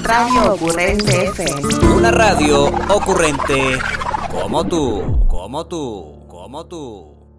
Radio Ocurrente FM. Una radio ocurrente como tú, como tú, como tú.